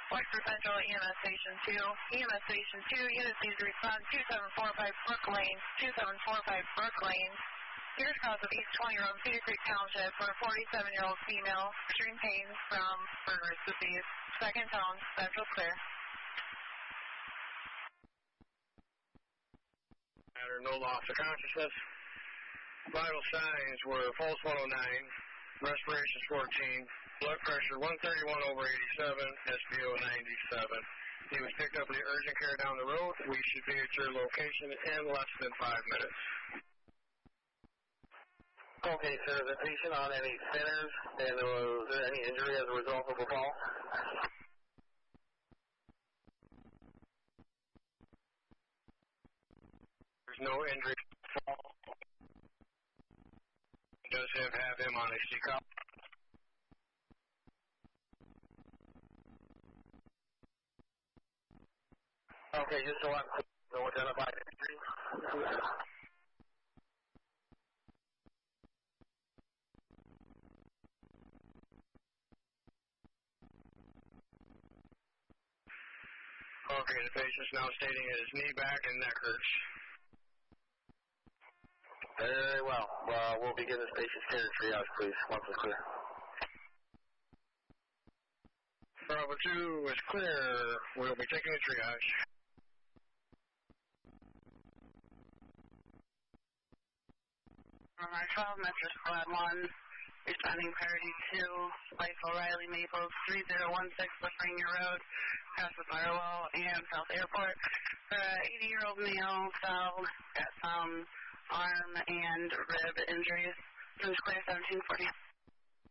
Wexford Central EMS Station 2. EMS Station 2, units need to respond 2745 Brook Lane, 2745 Brook Lane. Here's cause of East 20 Road, Cedar Creek Township for a 47-year-old female, extreme pain from burner's disease. Second tone, central clear. No loss of consciousness. Vital signs were pulse 109, respiration 14, blood pressure 131/87, SpO 97. He was picked up at the urgent care down the road. We should be at your location in less than 5 minutes. Okay, sir. Is the patient on any thinners, and was there any injury as a result of the fall? There's no injury. Does have him on a CCOP. Okay, just so I'm clear, no identified injury. Okay, the patient's now stating his knee, back, and neck hurts. Very well. We'll begin this patient's care and triage, please, once it's clear. Bravo 2 is clear. We'll be taking the triage. Our 12, Metro Squad 1, responding priority 2, Life O'Reilly Maples, 3016 Lafreniere Road, past the firewall and South Airport. 80-year-old male fell, got some arm and rib injuries. Clear 1740.